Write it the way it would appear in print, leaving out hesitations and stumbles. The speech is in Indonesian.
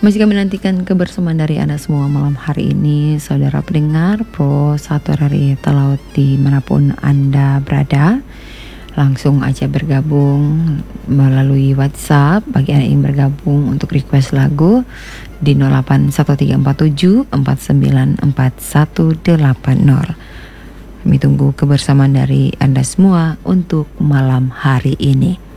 Masih kami nantikan kebersamaan dari Anda semua malam hari ini, saudara pendengar Pro 1 RRI Talaut dimanapun Anda berada. Langsung aja bergabung melalui WhatsApp bagi Anda yang bergabung untuk request lagu di 081347 494180. Kami tunggu kebersamaan dari Anda semua untuk malam hari ini.